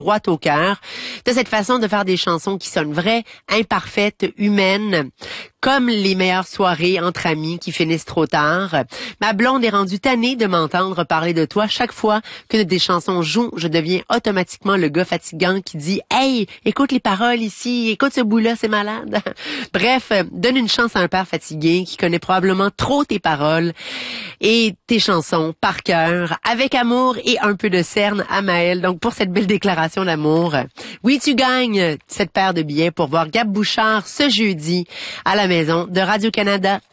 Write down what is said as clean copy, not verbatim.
droit au cœur. De cette façon de faire des chansons qui sonnent vraies, imparfaites, humaines, comme les meilleures soirées entre amis qui finissent trop tard. Ma blonde est rendue tannée de m'entendre parler de toi. Chaque fois que des chansons jouent, je deviens automatiquement le gars fatigant qui dit « Hey, écoute les paroles ici, écoute ce bout-là, c'est malade. » Bref, donne une chance à un père fatigué qui connaît probablement trop tes paroles et tes chansons par cœur, avec amour et un peu de cerne à Maëlle. Donc, pour cette belle déclaration d'amour, oui, tu gagnes cette paire de billets pour voir Gab Bouchard ce jeudi à la maison de Radio-Canada.